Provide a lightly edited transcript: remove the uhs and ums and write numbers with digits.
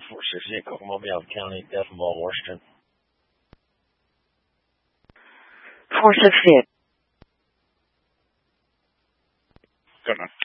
468 Kokomo Valley County, Decibel, Washington. 468. Gonna